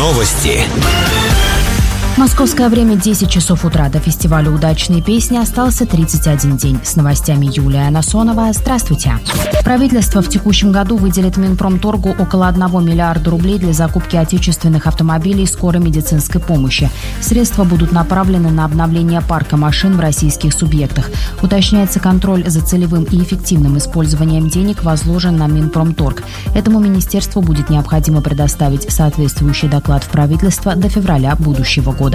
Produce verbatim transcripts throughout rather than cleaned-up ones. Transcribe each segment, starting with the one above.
Новости. Московское время десять часов утра. До фестиваля «Удачные песни» остался тридцать один день. С новостями Юлия Насонова. Здравствуйте. Правительство в текущем году выделит Минпромторгу около одного миллиарда рублей для закупки отечественных автомобилей скорой медицинской помощи. Средства будут направлены на обновление парка машин в российских субъектах. Уточняется, контроль за целевым и эффективным использованием денег возложен на Минпромторг. Этому министерству будет необходимо предоставить соответствующий доклад в правительство до февраля будущего года.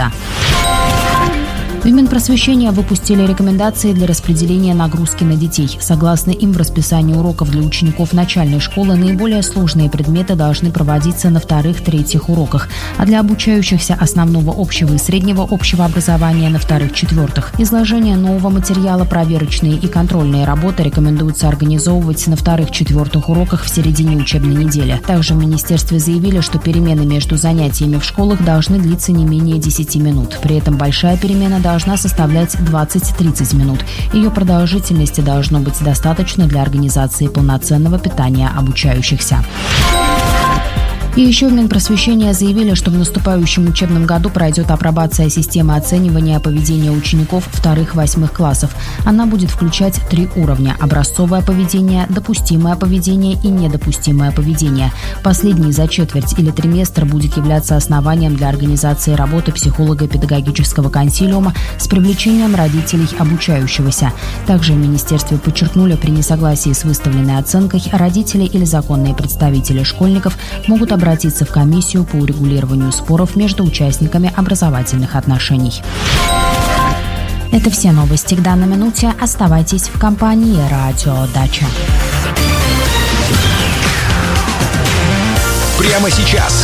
В Минпросвещения выпустили рекомендации для распределения нагрузки на детей. Согласно им, в расписании уроков для учеников начальной школы наиболее сложные предметы должны проводиться на вторых-третьих уроках, а для обучающихся основного общего и среднего общего образования на вторых-четвертых. Изложение нового материала, проверочные и контрольные работы рекомендуется организовывать на вторых-четвертых уроках в середине учебной недели. Также в министерстве заявили, что перемены между занятиями в школах должны длиться не менее десяти минут. При этом большая перемена должна должна составлять двадцать-тридцать минут. Ее продолжительности должно быть достаточно для организации полноценного питания обучающихся. И еще в Минпросвещения заявили, что в наступающем учебном году пройдет апробация системы оценивания поведения учеников вторых-восьмых классов. Она будет включать три уровня – образцовое поведение, допустимое поведение и недопустимое поведение. Последний за четверть или триместр будет являться основанием для организации работы психолого-педагогического консилиума с привлечением родителей обучающегося. Также в министерстве подчеркнули, при несогласии с выставленной оценкой родители или законные представители школьников могут обратиться в комиссию по урегулированию споров между участниками образовательных отношений. Это все новости к данной минуте. Оставайтесь в компании «Радио Дача». Прямо сейчас